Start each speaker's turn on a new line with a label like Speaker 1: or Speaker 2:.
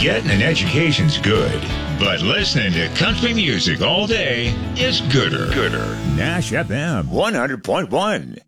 Speaker 1: Getting an education's good, but listening to country music all day is gooder.
Speaker 2: Nash FM 100.1.